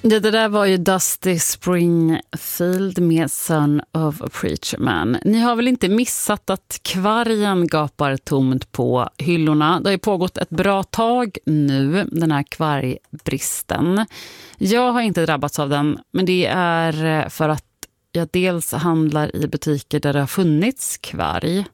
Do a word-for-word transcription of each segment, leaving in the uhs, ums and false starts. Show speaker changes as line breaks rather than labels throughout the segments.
Det, det där var ju Dusty Springfield med Son of a Preacher Man. Ni har väl inte missat att kvargen gapar tomt på hyllorna. Det har ju pågått ett bra tag nu, den här kvargbristen. Jag har inte drabbats av den, men det är för att jag dels handlar i butiker där det har funnits kvarg.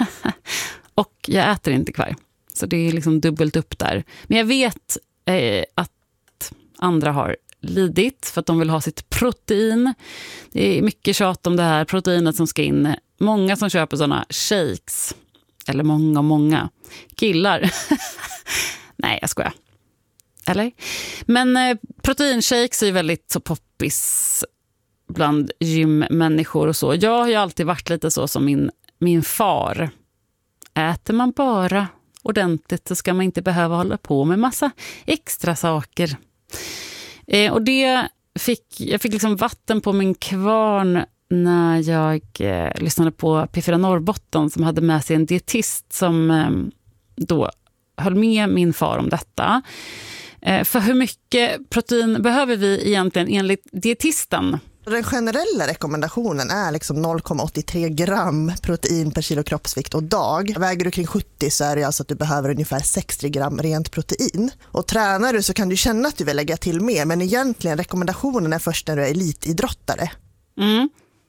Och jag äter inte kvarg. Så det är liksom dubbelt upp där. Men jag vet eh, att andra har lidit för att de vill ha sitt protein. Det är mycket tjat om det här proteinet som ska in. Många som köper sådana shakes. Eller många, många killar. Nej, jag skojar. Eller? Men eh, proteinshakes är väldigt så poppis bland gymmänniskor och så. Jag har ju alltid varit lite så som min, min far. Äter man bara ordentligt så ska man inte behöva hålla på med massa extra saker. Eh, och det fick, jag fick liksom vatten på min kvarn när jag eh, lyssnade på P fyra Norrbotten som hade med sig en dietist som eh, då höll med min far om detta. Eh, för hur mycket protein behöver vi egentligen enligt dietisten?
Den generella rekommendationen är liksom noll komma åttiotre gram protein per kilo kroppsvikt och dag. Väger du kring sjuttio så är det alltså att du behöver ungefär sextio gram rent protein. Och tränar du så kan du känna att du vill lägga till mer, men egentligen rekommendationen är först när du är elitidrottare.
Mm.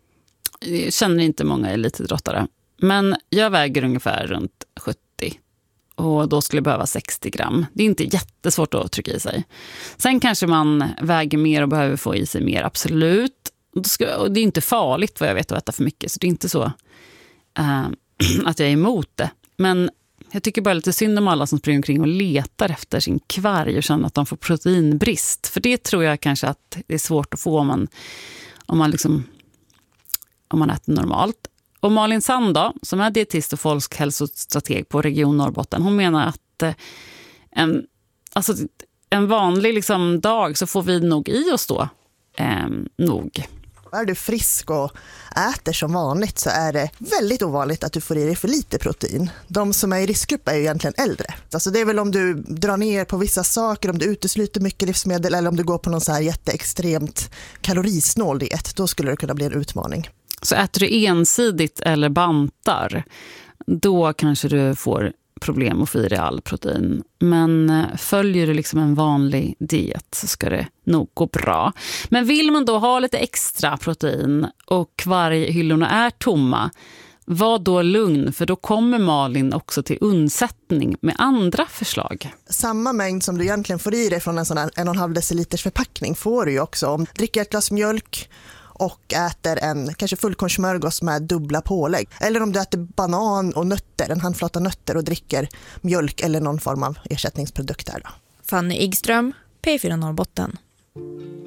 Jag känner inte många elitidrottare, men jag väger ungefär runt sjuttio. Och då skulle jag behöva sextio gram. Det är inte jättesvårt att trycka i sig. Sen kanske man väger mer och behöver få i sig mer, absolut. Och det är inte farligt vad jag vet att äta för mycket. Så det är inte så äh, att jag är emot det. Men jag tycker bara lite synd om alla som springer omkring och letar efter sin kvarg och känner att de får proteinbrist. För det tror jag kanske att det är svårt att få om man, om man, liksom, om man äter normalt. Och Malin Sand då, som är dietist och folkhälsostrateg på Region Norrbotten, hon menar att eh, en, alltså, en vanlig liksom, dag så får vi nog i oss då. Eh, nog.
Är du frisk och äter som vanligt så är det väldigt ovanligt att du får i dig för lite protein. De som är i riskgrupp är ju egentligen äldre. Alltså det är väl om du drar ner på vissa saker, om du utesluter mycket livsmedel eller om du går på någon så här jätteextremt kalorisnål diet, då skulle det kunna bli en utmaning.
Så äter du ensidigt eller bantar, då kanske du får problem att få i dig all protein. Men följer du liksom en vanlig diet så ska det nog gå bra. Men vill man då ha lite extra protein och kvarghyllorna är tomma, var då lugn, för då kommer Malin också till undsättning med andra förslag.
Samma mängd som du egentligen får i dig från en sån här en och en halv deciliters förpackning får du ju också om du dricker ett glas mjölk och äter en kanske fullkornssmörgås med dubbla pålägg. Eller om du äter banan och nötter, en handflata nötter och dricker mjölk eller någon form av ersättningsprodukt där då.
Fanny Igström, P fyra Norrbotten.